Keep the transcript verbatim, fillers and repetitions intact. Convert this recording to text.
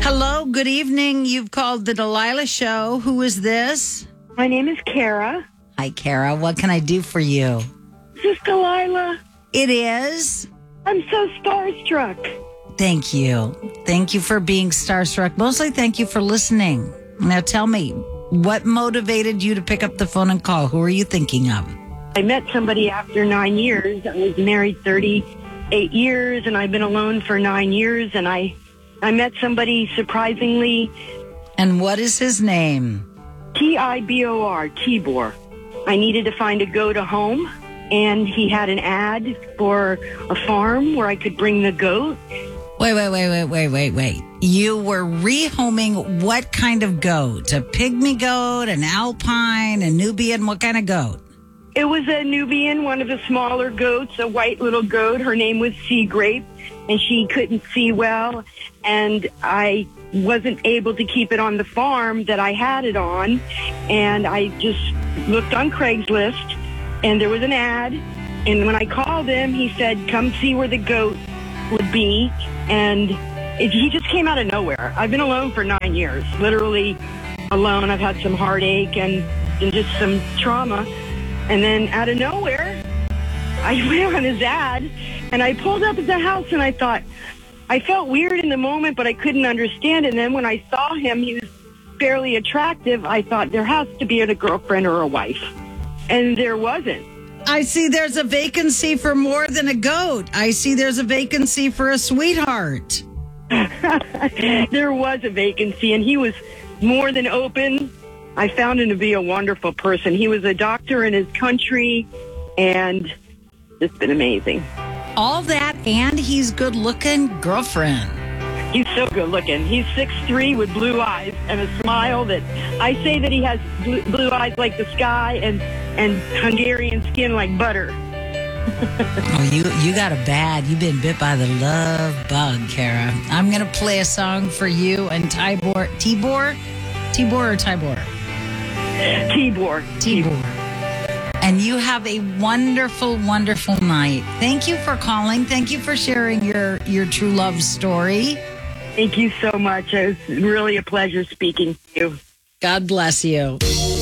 Hello, good evening. You've called the Delilah Show. Who is this? My name is Kara. Hi, Kara. What can I do for you? Is this Delilah? It is. I'm so starstruck. Thank you. Thank you for being starstruck. Mostly thank you for listening. Now tell me, what motivated you to pick up the phone and call? Who are you thinking of? I met somebody after nine years. I was married thirty-eight years, and I've been alone for nine years, and I, I met somebody surprisingly. And what is his name? T I B O R, Tibor. I needed to find a goat a home, and he had an ad for a farm where I could bring the goat. Wait, wait, wait, wait, wait, wait, wait. You were rehoming what kind of goat? A pygmy goat, an alpine, a Nubian? What kind of goat? It was a Nubian, one of the smaller goats, a white little goat. Her name was Sea Grape, and she couldn't see well, and I wasn't able to keep it on the farm that I had it on, and I just looked on Craigslist, and there was an ad, and when I called him, he said, come see where the goat would be, and it, he just came out of nowhere. I've been alone for nine years, literally alone. I've had some heartache and, and just some trauma. And then out of nowhere, I went on his ad, and I pulled up at the house, and I thought, I felt weird in the moment, but I couldn't understand it. And then when I saw him, he was fairly attractive. I thought, there has to be a girlfriend or a wife. And there wasn't. I see there's a vacancy for more than a goat. I see there's a vacancy for a sweetheart. There was a vacancy, and he was more than open. I found him to be a wonderful person. He was a doctor in his country, and it's been amazing. All that, and he's good looking. Girlfriend. He's so good looking. He's six three with blue eyes and a smile that I say that he has blue, blue eyes like the sky and, and Hungarian skin like butter. Oh, you you got a bad. You've been bit by the love bug, Kara. I'm going to play a song for you and Tibor. Tibor? Tibor or Tibor? Tibor. Tibor. And you have a wonderful, wonderful night. Thank you for calling. Thank you for sharing your, your true love story. Thank you so much. It was really a pleasure speaking to you. God bless you.